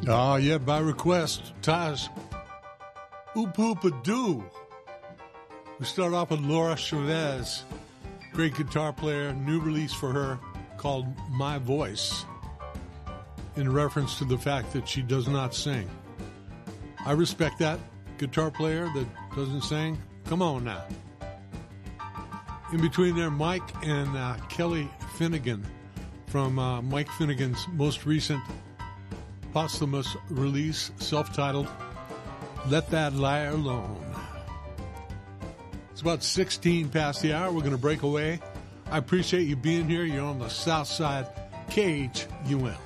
Oh, yeah, by request, Taz. Oop-oop-a-doo. We start off with Laura Chavez, great guitar player, new release for her called My Voice, in reference to the fact that she does not sing. I respect that. Guitar player that doesn't sing, come on now. In between there, Mike and Kelly Finnegan from Mike Finnegan's most recent posthumous release, self-titled, Let That Lie Alone. It's about 16 past the hour. We're going to break away. I appreciate you being here. You're on the South Side KHUM.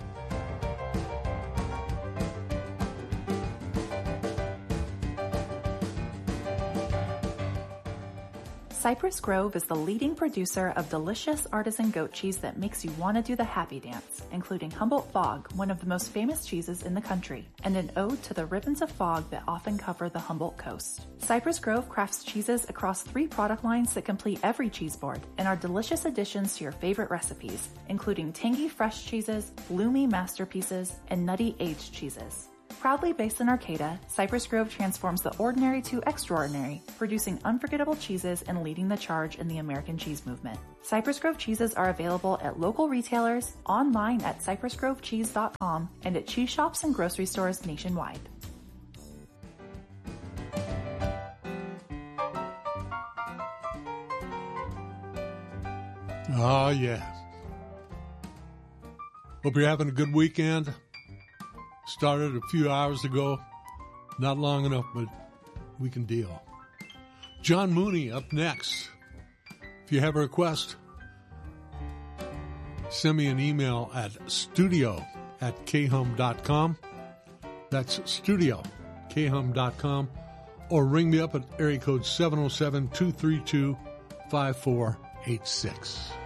Cypress Grove is the leading producer of delicious artisan goat cheese that makes you want to do the happy dance, including Humboldt Fog, one of the most famous cheeses in the country, and an ode to the ribbons of fog that often cover the Humboldt coast. Cypress Grove crafts cheeses across 3 product lines that complete every cheese board and are delicious additions to your favorite recipes, including tangy fresh cheeses, bloomy masterpieces, and nutty aged cheeses. Proudly based in Arcata, Cypress Grove transforms the ordinary to extraordinary, producing unforgettable cheeses and leading the charge in the American cheese movement. Cypress Grove cheeses are available at local retailers, online at cypressgrovecheese.com, and at cheese shops and grocery stores nationwide. Oh, yeah. Hope you're having a good weekend. Started a few hours ago. Not long enough, but we can deal. John Mooney up next. If you have a request, send me an email at studio@khum.com. That's studio@khum.com. Or ring me up at area code 707-232-5486.